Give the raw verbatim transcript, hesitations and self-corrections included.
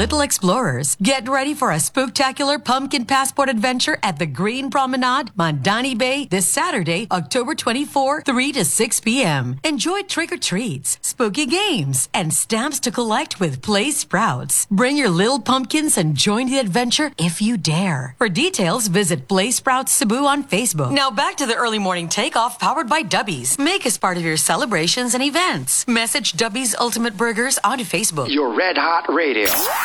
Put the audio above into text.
little explorers. Get ready for a spooktacular pumpkin passport adventure at the Green Promenade, Mandani Bay, this Saturday, October twenty-fourth, three to six p.m. Enjoy trick-or-treats, spooky games, and stamps to collect with Play Sprouts. Bring your little pumpkins and join the adventure if you dare. For details, visit Play Sprouts Cebu on Facebook. Now back to the early morning takeoff powered by Dubbies. Make us part of your celebrations and events. Message Dubbies Ultimate Burgers onto Facebook. Your Red Hot Radio.